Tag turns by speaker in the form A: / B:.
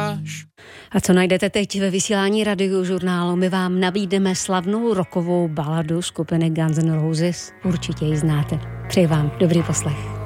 A: říkáš.
B: A co najdete teď ve vysílání Radiožurnálu? My vám nabídneme slavnou rockovou baladu skupiny Guns N' Roses. Určitě ji znáte. Přeji vám dobrý poslech.